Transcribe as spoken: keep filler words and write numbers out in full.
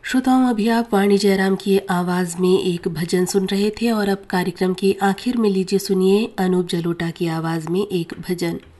श्रोताओं, अभी आप वाणी जयराम की आवाज में एक भजन सुन रहे थे और अब कार्यक्रम के आखिर में लीजिए सुनिए अनूप जलोटा की आवाज में एक भजन।